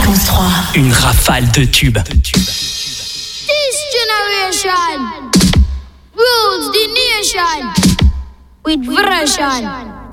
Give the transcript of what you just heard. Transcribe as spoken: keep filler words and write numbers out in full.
cinquante-trois. Une rafale de tubes. This generation rules the nation with version.